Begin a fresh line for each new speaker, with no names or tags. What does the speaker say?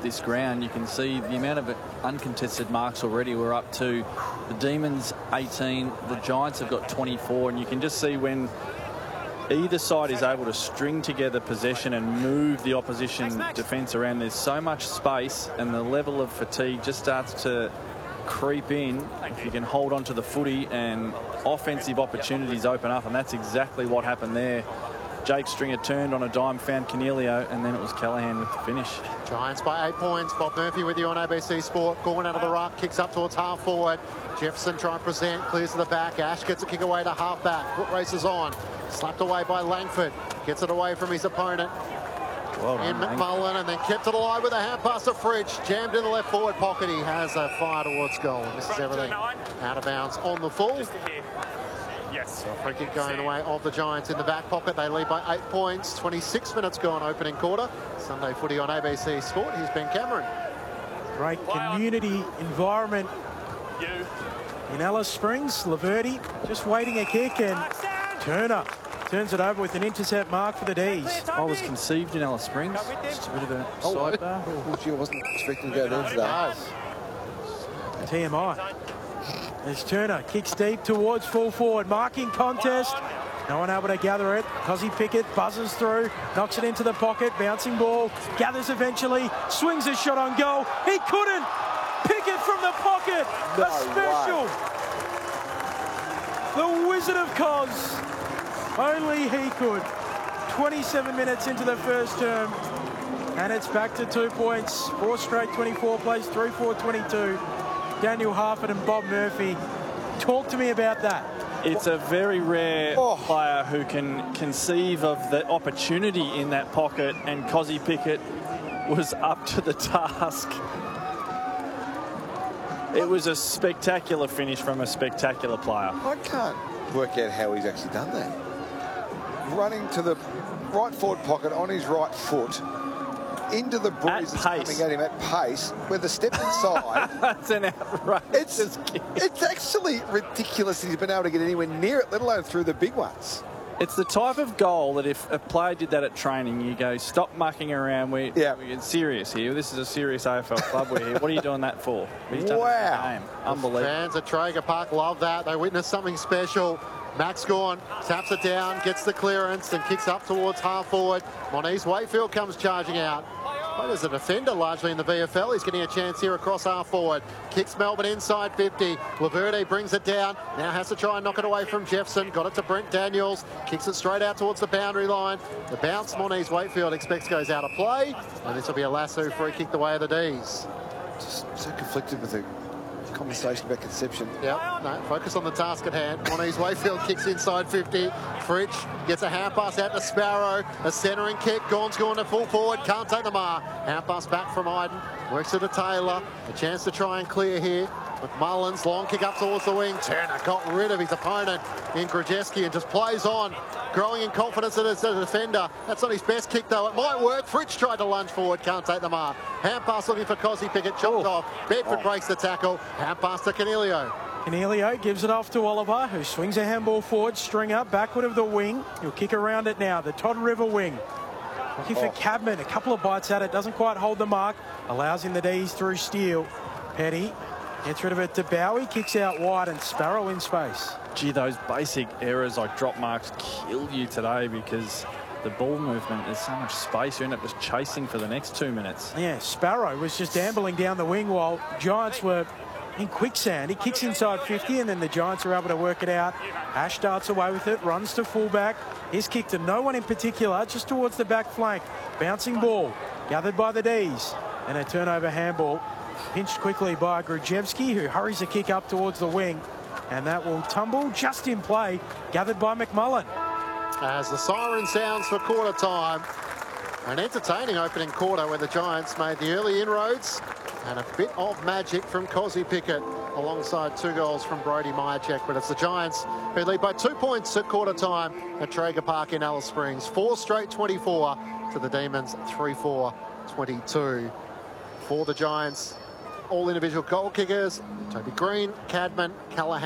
this ground. You can see the amount of uncontested marks already. We're up to the Demons 18, the Giants have got 24, and you can just see when either side is able to string together possession and move the opposition defence around, there's so much space and the level of fatigue just starts to creep in if you can hold on to the footy and offensive opportunities open up, and that's exactly what happened there. Jake Stringer turned on a dime, found Cornelio, and then it was Callaghan with the finish.
Giants by 8 points. Bob Murphy with you on ABC Sport. Gorman out of the ruck, kicks up towards half forward. Jefferson trying to present, clears to the back. Ash gets a kick away to half back. Foot races on. Slapped away by Langford. Gets it away from his opponent.
Well
in McMullen, and then kept it alive with a hand pass to Fridge. Jammed in the left forward pocket. He has a fire towards goal. This is everything. Out of bounds on the full.
Yes.
So free kick going the way of the Giants in the back pocket. They lead by 8 points. 26 minutes gone opening quarter. Sunday footy on ABC Sport. Here's Ben Cameron.
Great community environment in Alice Springs. Laverty just waiting a kick, and Turner turns it over with an intercept mark for the D's.
I was conceived in Alice Springs. Just a bit of a sidebar.
I wasn't expecting to go there today.
TMI. As Turner kicks deep towards full forward. Marking contest. No one able to gather it. Cozzy Pickett buzzes through, knocks it into the pocket. Bouncing ball. Gathers eventually. Swings a shot on goal. He couldn't. Pickett from the pocket. A special. The Wizard of Cos. Only he could. 27 minutes into the first term. And it's back to 2 points. 4 straight 24 plays, 3-4-22. Daniel Harford and Bob Murphy. Talk to me about that.
It's a very rare player who can conceive of the opportunity in that pocket, and Cozzy Pickett was up to the task. It was a spectacular finish from a spectacular player.
I can't work out how he's actually done that. Running to the right forward pocket on his right foot, into the breeze that's coming at him at pace, with a step inside.
That's an outrageous kick.
It's actually ridiculous that he's been able to get anywhere near it, let alone through the big ones.
It's the type of goal that if a player did that at training, you go, stop mucking around. We're getting serious here. This is a serious AFL club we're here. What are you doing that for?
Wow.
Unbelievable.
Fans at Traeger Park love that. They witness something special. Max Gawn taps it down, gets the clearance, and kicks up towards half forward. Moniz Wakefield comes charging out. Played as a defender largely in the VFL. He's getting a chance here across half forward. Kicks Melbourne inside 50. Laverde brings it down. Now has to try and knock it away from Jefferson. Got it to Brent Daniels. Kicks it straight out towards the boundary line. The bounce Moniz Wakefield expects goes out of play. And this will be a lasso free kick the way of the D's.
Just so conflicted with the conversation about conception.
Yeah, no, focus on the task at hand. Moniz Wakefield kicks inside 50. Fridge gets a hand pass out to Sparrow. A centering kick. Gawn's going to full forward. Can't take the mark. Hand pass back from Iden. Works it to Taylor. A chance to try and clear here. McMullen's long kick up towards the wing. Turner got rid of his opponent in Grzeski and just plays on. Growing in confidence as a defender. That's not his best kick though. It might work. Fridge tried to lunge forward. Can't take the mark. Hand pass looking for Cozzy Pickett. Chopped off. Bedford breaks the tackle. Hand pass to Cornelio.
Cornelio gives it off to Oliver, who swings a handball forward. Stringer backward of the wing. He'll kick around it now. The Todd River wing. Looking for Cadman. A couple of bites at it. Doesn't quite hold the mark. Allows in the D's through Steele. Petty gets rid of it to Bowie. Kicks out wide, and Sparrow in space.
Gee, those basic errors like drop marks kill you today because the ball movement, there's so much space. You end up just chasing for the next 2 minutes.
Yeah, Sparrow was just ambling down the wing while Giants were in quicksand. He kicks inside 50, and then the Giants are able to work it out. Ash darts away with it, runs to fullback. His kick to no one in particular, just towards the back flank. Bouncing ball, gathered by the D's. And a turnover handball, pinched quickly by Grzeski, who hurries a kick up towards the wing. And that will tumble just in play, gathered by McMullen.
As the siren sounds for quarter time. An entertaining opening quarter where the Giants made the early inroads and a bit of magic from Cozzy Pickett alongside 2 goals from Brody Myercheck. But it's the Giants who lead by 2 points at quarter time at Traeger Park in Alice Springs. 4 straight 24 to the Demons, 3-4-22. For the Giants, all individual goal kickers, Toby Green, Cadman, Callaghan.